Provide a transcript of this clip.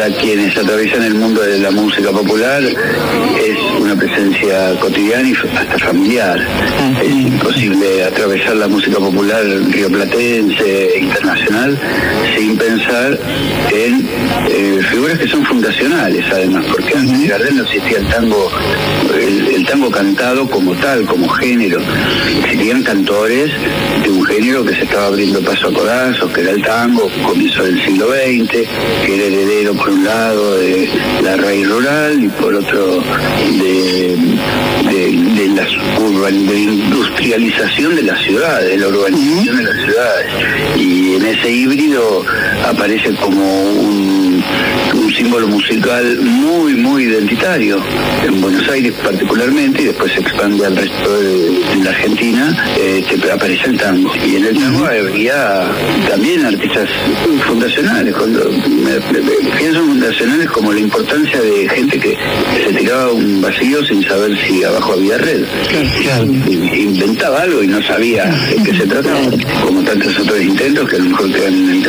para quienes atraviesan el mundo de la música popular es una presencia cotidiana y hasta familiar. Es imposible atravesar la música popular rioplatense, internacional, sin pensar en figuras que son fundacionales, además, porque antes de Gardel no existía el tango cantado como tal, como género. Existían cantores de un género que se estaba abriendo paso a codazos, que era el tango, comienzo del siglo XX, que era heredero por un lado de la raíz rural y por otro de la industrialización de las ciudades, de la urbanización de las ciudades. Y en ese híbrido aparece como un símbolo musical muy, muy identitario, en Buenos Aires particularmente, y después se expande al resto de la Argentina, aparece el tango. Y en el tango había también artistas fundacionales. Cuando pienso en fundacionales como la importancia de gente que se tiraba un vacío sin saber si abajo había red. Claro. Inventaba algo y no sabía de qué se trataba, como tantos otros intentos que a lo mejor quedan en el